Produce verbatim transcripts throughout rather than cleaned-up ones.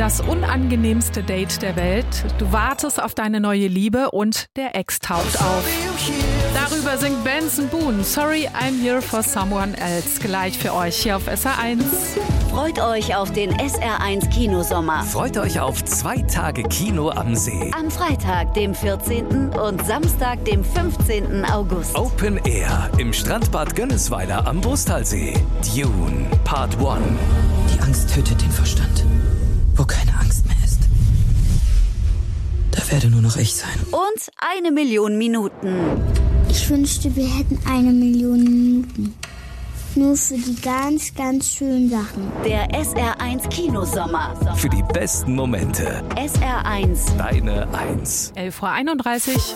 das unangenehmste Date der Welt. Du wartest auf deine neue Liebe und der Ex taucht auf. Darüber singt Benson Boone. Sorry, I'm here for someone else. Gleich für euch hier auf S R eins. Freut euch auf den S R eins Kinosommer. Freut euch auf zwei Tage Kino am See. Am Freitag, dem vierzehnten und Samstag, dem fünfzehnten August. Open Air im Strandbad Gönnesweiler am Brustalsee. Dune Part eins. Die Angst tötet den Verstand. Wo keine Angst mehr ist, da werde nur noch ich sein. Und eine Million Minuten. Ich wünschte, wir hätten eine Million Minuten. Nur für die ganz, ganz schönen Sachen. Der S R eins Kinosommer. Für die besten Momente. S R eins. Deine Eins. elf Uhr einunddreißig.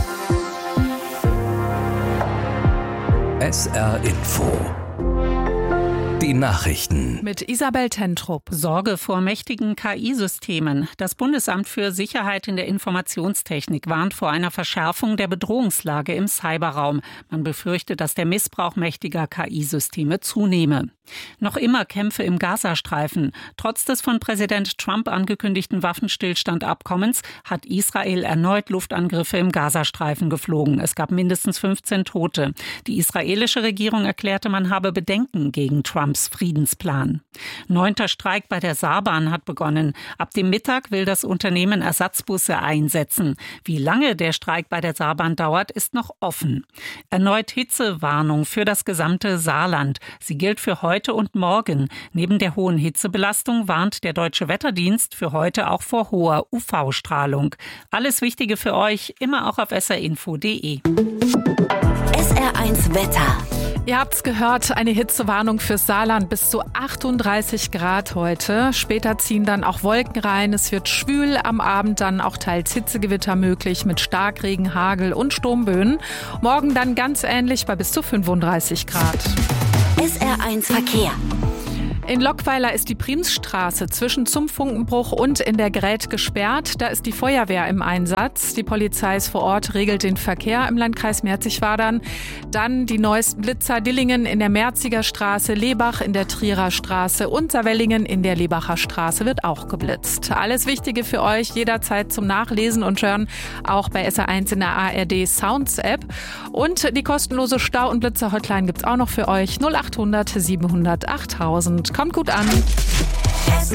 S R Info. Die Nachrichten. Mit Isabel Tentrup. Sorge vor mächtigen K I-Systemen. Das Bundesamt für Sicherheit in der Informationstechnik warnt vor einer Verschärfung der Bedrohungslage im Cyberraum. Man befürchtet, dass der Missbrauch mächtiger K I-Systeme zunehme. Noch immer Kämpfe im Gazastreifen. Trotz des von Präsident Trump angekündigten Waffenstillstandabkommens hat Israel erneut Luftangriffe im Gazastreifen geflogen. Es gab mindestens fünfzehn Tote. Die israelische Regierung erklärte, man habe Bedenken gegen Trumps Friedensplan. Neunter Streik bei der Saarbahn hat begonnen. Ab dem Mittag will das Unternehmen Ersatzbusse einsetzen. Wie lange der Streik bei der Saarbahn dauert, ist noch offen. Erneut Hitzewarnung für das gesamte Saarland. Sie gilt für heute und morgen. Neben der hohen Hitzebelastung warnt der Deutsche Wetterdienst für heute auch vor hoher U V-Strahlung. Alles Wichtige für euch, immer auch auf s r info punkt d e. S R eins Wetter. Ihr habt's gehört, eine Hitzewarnung fürs Saarland bis zu achtunddreißig Grad heute. Später ziehen dann auch Wolken rein. Es wird schwül, am Abend dann auch teils Hitzegewitter möglich mit Starkregen, Hagel und Sturmböen. Morgen dann ganz ähnlich bei bis zu fünfunddreißig Grad. S R eins Verkehr. In Lockweiler ist die Primsstraße zwischen zum Funkenbruch und in der Gräth gesperrt. Da ist die Feuerwehr im Einsatz. Die Polizei ist vor Ort, regelt den Verkehr im Landkreis Merzig-Wadern. Dann die neuesten Blitzer: Dillingen in der Merziger Straße, Lebach in der Trierer Straße und Saarwellingen in der Lebacher Straße wird auch geblitzt. Alles Wichtige für euch jederzeit zum Nachlesen und Hören, auch bei S R eins in der A R D Sounds App. Und die kostenlose Stau- und Blitzer-Hotline gibt's auch noch für euch. null acht hundert siebenhundert achttausend. Kommt gut an. S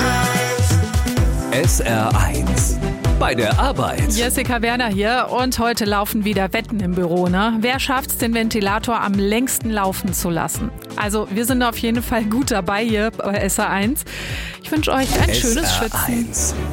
R eins. Bei der Arbeit. Jessica Werner hier und heute laufen wieder Wetten im Büro, ne? Wer schafft's, den Ventilator am längsten laufen zu lassen? Also wir sind auf jeden Fall gut dabei hier bei S R eins. Ich wünsche euch ein schönes Schwitzen. S R eins.